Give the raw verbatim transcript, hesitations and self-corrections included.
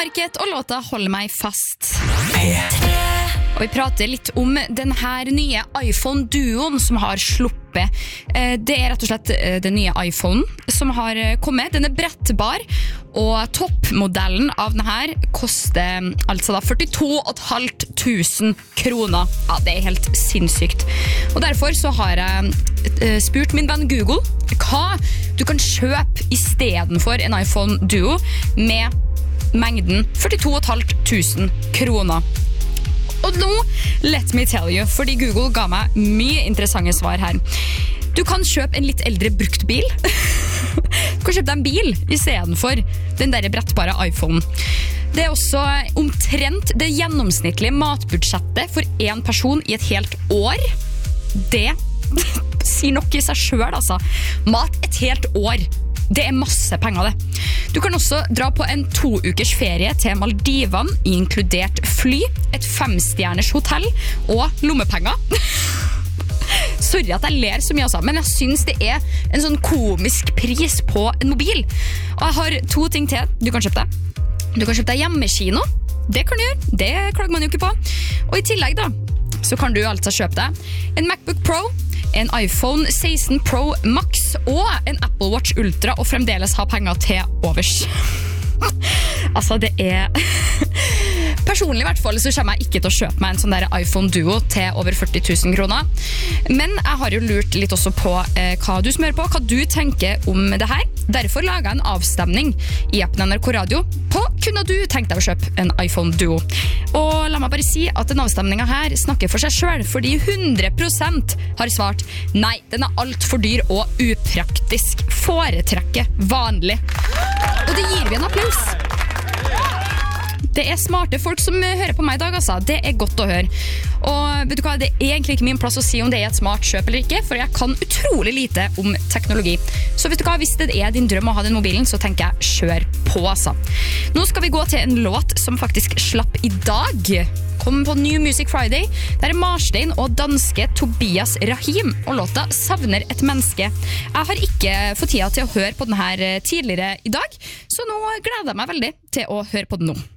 Market og låta Hold meg fast. Og vi prater litt om den her nye iPhone Duoen som har sluppet. Det er rett og slett den nye iPhonen som har kommet. Den er brettbar, og toppmodellen av den her koster altså da førtito tusen fem hundre kroner. Ja, det er helt sinnssykt. Og derfor så har jeg spurt min venn Google hva du kan kjøpe i stedet for en iPhone Duo med mengden førtito tusen fem hundre kroner. Og nå, let me tell you, fordi Google ga meg mye interessante svar her. Du kan kjøpe en litt eldre brukt bil. Du kan kjøpe deg en bil i stedet for den der brettbare iPhonen. Det er også omtrent det gjennomsnittlige matbudsjettet for en person i et helt år. Det sier nok i seg selv, altså. Mat et helt år. Det er masse penger det. Du kan også dra på en to ukers ferie til Maldivan, inkludert fly, et femstjerners hotell og lommepenger. Sorry at jeg ler så mye også, men jeg synes det er en sånn komisk pris på en mobil. Og jeg har to ting til du kan kjøpe deg. Du kan kjøpe deg hjemmekino. Det kan du gjøre, det klager man jo ikke på. Og i tillegg da, så kan du altså kjøpe deg en MacBook Pro, en iPhone seksten Pro Max og en Apple Watch Ultra og fremdeles ha penger til overs. Altså, det er... Personlig i hvert fall så kommer jeg ikke til å kjøpe meg en sånn der iPhone Duo til over førti tusen kroner. Men jeg har jo lurt litt også på eh, hva du smører på, hva du tenker om det her. Derfor laget jeg en avstemning i appen N R K Radio på kunne du tenkt deg å kjøpe en iPhone Duo. Og la meg bare si at den avstemningen her snakker for seg selv, fordi hundre prosent har svart nei, den er alt for dyr og upraktisk. Foretrekke vanlig. Og det gir vi en applaus. Det er smarte folk som hører på meg i dag, altså. Det er godt å høre. Og vet du hva, det er egentlig ikke min plass å si om det er et smart kjøp eller ikke, for jeg kan utrolig lite om teknologi. Så vet du hva, hvis det er din drøm å ha den mobilen, så tenker jeg, kjør på, altså. Nå skal vi gå til en låt som faktisk slapp i dag. Kom på New Music Friday. Der er Marstein og danske Tobias Rahim, og låta Savner et menneske. Jeg har ikke fått tida til å høre på den her tidligere i dag, så nå gleder jeg meg veldig til å høre på den nå.